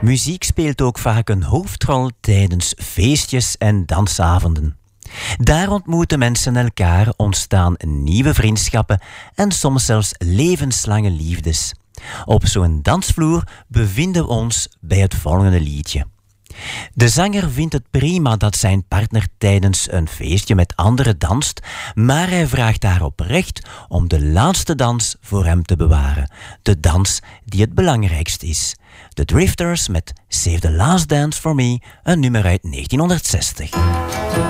Muziek speelt ook vaak een hoofdrol tijdens feestjes en dansavonden. Daar ontmoeten mensen elkaar, ontstaan nieuwe vriendschappen en soms zelfs levenslange liefdes. Op zo'n dansvloer bevinden we ons bij het volgende liedje. De zanger vindt het prima dat zijn partner tijdens een feestje met anderen danst, maar hij vraagt haar oprecht om de laatste dans voor hem te bewaren. De dans die het belangrijkst is. The Drifters met Save the Last Dance for Me, een nummer uit 1960.